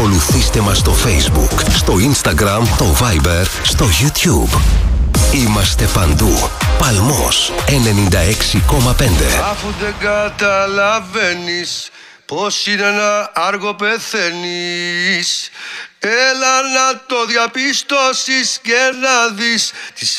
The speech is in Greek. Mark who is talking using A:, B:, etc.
A: Ακολουθήστε μας στο Facebook, στο Instagram, το Viber, στο YouTube. Είμαστε παντού. Παλμός 96,5.
B: Αφού δεν καταλαβαίνεις πως είναι ένα άργο πεθαίνεις, έλα να το διαπιστώσεις και να δεις τις